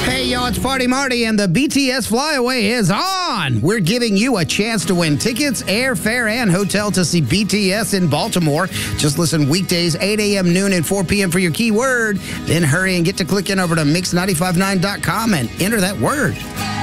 Hey, y'all, it's Party Marty, and the BTS Flyaway is on. We're giving you a chance to win tickets, airfare, and hotel to see BTS in Baltimore. Just listen weekdays, 8 a.m., noon, and 4 p.m. for your keyword. Then hurry and get to clicking over to Mix959.com and enter that word.